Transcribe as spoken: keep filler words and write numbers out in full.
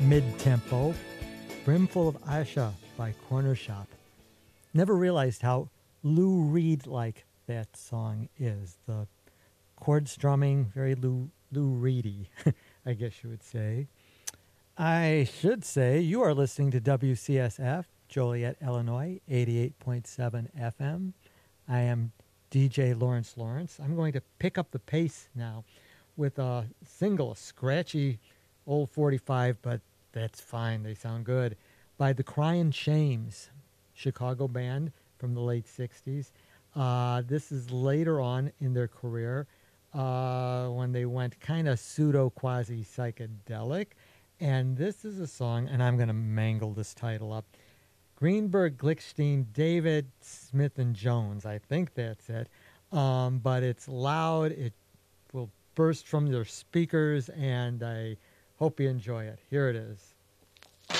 mid-tempo, Brimful of Asha by Corner Shop. Never realized how Lou Reed-like that song is. The chord strumming, very Lou, Lou Reedy, I guess you would say. I should say you are listening to W C S F, Joliet, Illinois, eighty-eight point seven F M. I am D J Lawrence Lawrence. I'm going to pick up the pace now with a single, a scratchy old forty-five, but that's fine. They sound good, by the Cryin' Shames, Chicago band from the late sixties. Uh, this is later on in their career uh, when they went kind of pseudo-quasi-psychedelic. And this is a song, and I'm going to mangle this title up. Greenberg, Glickstein, David, Smith, and Jones. I think that's it. Um, but it's loud. It will burst from your speakers, and I hope you enjoy it. Here it is.